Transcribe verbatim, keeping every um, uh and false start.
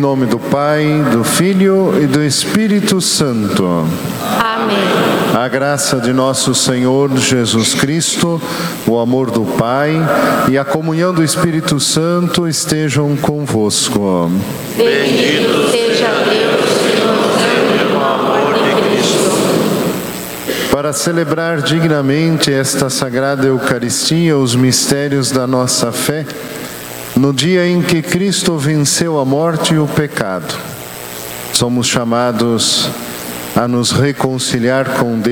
nome do Pai, do Filho e do Espírito Santo. Amém. A graça de nosso Senhor Jesus Cristo, o amor do Pai e a comunhão do Espírito Santo estejam convosco. Bendito seja Deus que nos une no amor de Cristo. Para celebrar dignamente esta Sagrada Eucaristia, os mistérios da nossa fé, no dia em que Cristo venceu a morte e o pecado, somos chamados a nos reconciliar com Deus